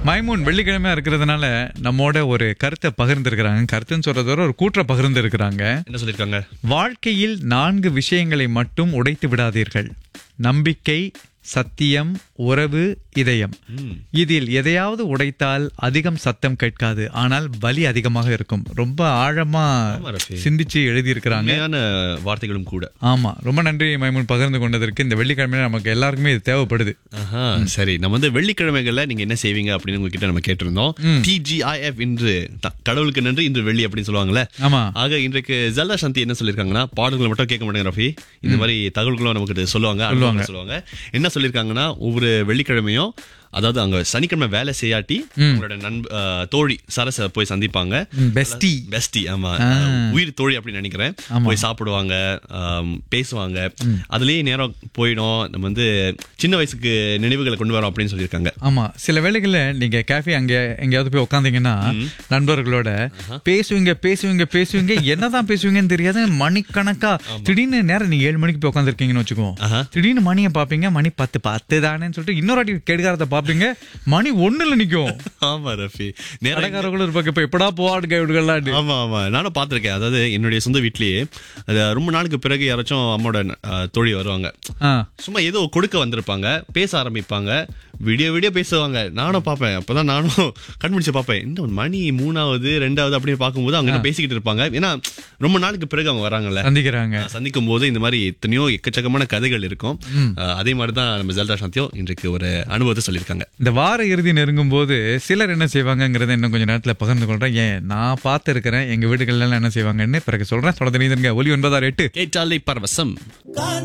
மைமூன் வெள்ளிக்கிழமையா இருக்கிறதுனால நம்மோட ஒரு கருத்தை பகிர்ந்திருக்கிறாங்க. கருத்துன்னு சொல்றதோட ஒரு கூற்ற பகிர்ந்திருக்கிறாங்க. என்ன சொல்லிருக்காங்க? வாழ்க்கையில் 4 விஷயங்களை மட்டும் உடைத்து விடாதீர்கள்: நம்பிக்கை, சத்தியம், உறவு, இதயம். இதில் எதையாவது உடைத்தால் அதிகம் சத்தம் கேட்காது, ஆனால் வலி அதிகமாக இருக்கும். ரொம்ப ஆழமா சிந்திச்சு எழுதியிருக்கிறாங்க. வார்த்தைகளும் கூட. ஆமா, ரொம்ப நன்றி மைமூன் பகிர்ந்து கொண்டதற்கு. இந்த வெள்ளிக்கிழமை நமக்கு எல்லாருக்குமே இது தேவைப்படுது. சரி, நம்ம வந்து வெள்ளிக்கிழமைகள்ல நீங்க என்ன செய்வீங்க அப்படின்னு உங்ககிட்ட நம்ம கேட்டிருந்தோம். TGIF இன்று கடவுளுக்கு நன்றி, இன்று வெள்ளி அப்படின்னு சொல்லுவாங்கல்ல. ஆமா, ஆக இன்றைக்கு ஜல்லா சாந்தி என்ன சொல்லிருக்காங்கன்னா, பாடல்களை மட்டும் கேட்க மாட்டேங்க ரஃபி, இந்த மாதிரி தகவல்களும் நமக்கு சொல்லுவாங்க. என்ன சொல்லிருக்காங்கன்னா, ஒவ்வொரு வெள்ளிக்கிழமையும், அதாவது அங்க சனிக்கிழமை வேலை செய்யாட்டி உங்களோட தோழி சரச போய் சந்திப்பாங்க. பெஸ்டி, ஆமா, உயிர் தோழி அப்படின்னு நினைக்கிறேன். போய் சாப்பிடுவாங்க, பேசுவாங்க. அதுலயே நேரம் போயிடும். நம்ம வந்து சின்ன வயசுக்கு நினைவுகளை கொண்டு வரோம் அப்படின்னு சொல்லியிருக்காங்க. ஆமா, சில வேளைகள்ல நீங்க கேஃபே அங்க எங்கேயாவது போய் உட்காந்தீங்கன்னா நண்பர்களோட பேசுவீங்க என்னதான் பேசுவீங்கன்னு தெரியாது. மணிக்கணக்கா திடீர்னு நேரம் நீங்க 7 மணிக்கு போய் உட்காந்துருக்கீங்கன்னு வச்சுக்கோ, திடீர்னு மணியை பாப்பீங்க, மணி 10 தானேன்னு சொல்லிட்டு இன்னொரு வாட்டி கெடுகாரத்தை பாப்பீங்க, மணி 1ல நிக்கும். ஆமா ரஃபி, நேரக்காரர்களும் இருப்பாங்க, இப்ப எப்படா போவாடு கைவிடுகள்லாம். ஆமா ஆமா, நானும் பாத்திருக்கேன். அதாவது என்னுடைய சொந்த வீட்லயே ரொம்ப நாளுக்கு பிறகு யாராச்சும் அம்மோட தோழி வருவாங்க, சும்மா ஏதோ கொடுக்க வந்திருப்பாங்க, பேச ஆரம்பிப்பாங்க, விடிய பேசுவாங்க. நானும் பாப்பேன், அப்பதான் நானும் கண்டுபிடிச்சு பாப்பேன், இன்னும் மணி 3வது 2வது அப்படின்னு பார்க்கும்போது அவங்க பேசிக்கிட்டு இருப்பாங்க. ஏன்னா ரொம்ப நாளுக்கு பிறகு அவங்க வராங்கல்ல, சந்திக்கும் போது இந்த மாதிரி எத்தனையோ எக்கச்சக்கமான கதைகள் இருக்கும். அதே மாதிரிதான் நம்ம ஜல்தா சாந்தியும் இன்றைக்கு ஒரு அனுபவத்தை சொல்லியிருக்காங்க. இந்த வார இறுதி நெருங்கும் போது சிலர் என்ன செய்வாங்கிறத இன்னும் கொஞ்சம் நேரத்துல பகிர்ந்து கொள்றேன். நான் பார்த்து இருக்கிறேன் எங்க வீடுகள்ல என்ன செய்வாங்கன்னு பிறகு சொல்றேன். தொடர்ந்து ஒலி 96.8 கேட்டாலே பரவசம்.